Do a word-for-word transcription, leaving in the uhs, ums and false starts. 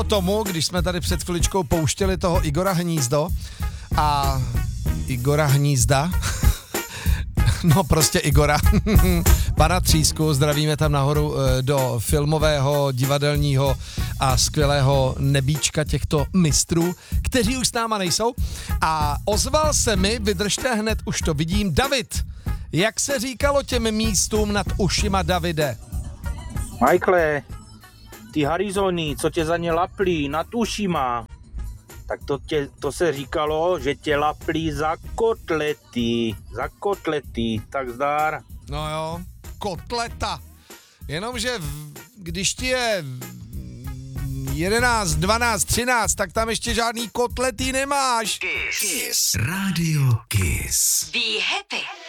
tomu, když jsme tady před chviličkou pouštěli toho Igora Hnízdo a Igora Hnízda, no prostě Igora, pana Třísku, zdravíme tam nahoru do filmového, divadelního a skvělého nebíčka těchto mistrů, kteří už s náma nejsou. A ozval se mi, vydržte hned, už to vidím, David. Jak se říkalo těm místům nad ušima, Davide? Michaele, ty Harizony, co tě za ně laplí nad ušima, tak to, tě, to se říkalo, že tě laplí za kotlety, za kotlety, tak zdar. No jo, kotleta. Jenomže v, když ti je jedenáct, dvanáct, třináct, tak tam ještě žádný kotlety nemáš. Kiss. Kiss. Radio Kiss. Be happy.